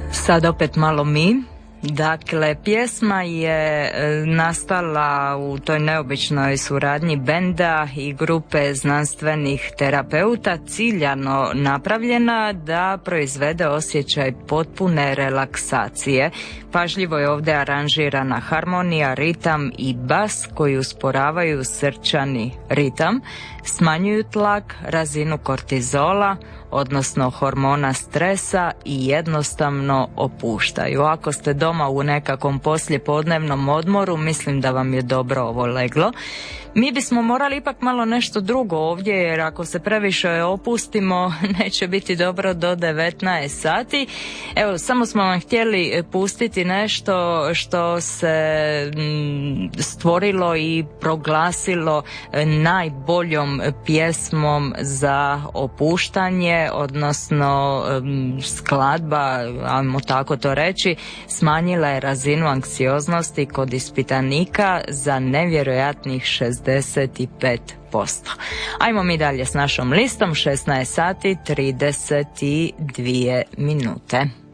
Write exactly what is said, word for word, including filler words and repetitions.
Sad opet malo mi. Dakle, pjesma je nastala u toj neobičnoj suradnji benda i grupe znanstvenih terapeuta, ciljano napravljena da proizvede osjećaj potpune relaksacije. Pažljivo je ovdje aranžirana harmonija, ritam i bas koji usporavaju srčani ritam, smanjuju tlak, razinu kortizola, odnosno hormona stresa i jednostavno opuštaju. Ako ste doma u nekakvom poslijepodnevnom odmoru, mislim da vam je dobro ovo leglo. Mi bismo morali ipak malo nešto drugo ovdje, jer ako se previše opustimo, neće biti dobro do devetnaest sati. Evo, samo smo vam htjeli pustiti nešto što se stvorilo i proglasilo najboljom pjesmom za opuštanje, odnosno skladba, ajmo tako to reći, smanjila je razinu anksioznosti kod ispitanika za nevjerojatnih šezdeset pet posto. Ajmo mi dalje s našom listom, šesnaest sati trideset dvije minute.